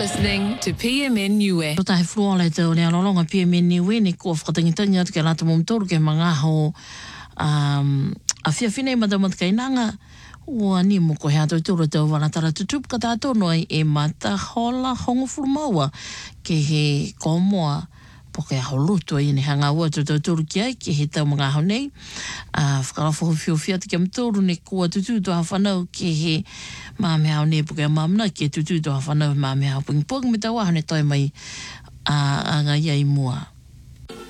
listening to PMN Niue. Tota he flua le te o lea lolonga PMN Niue ni kua whakatangitangi atu ke lata momtoru ke mga ho a whiawhine matamat kainanga ua ni mo ko hea tau tūra tau wanatara tutup ka tātou noi e mata hola hongo fulumaua ke he komoa po ke aho luto i ni hanga ua tau tūru ki ai ke he tau mga aho nei whakalawha whiawhia te kia mtoru ne kua tutu toha whanau ke he māme hao ne po ke mamna ke tutu toha whanau māme hao pungpung me tau aho ne toi mai a ngai ai mua.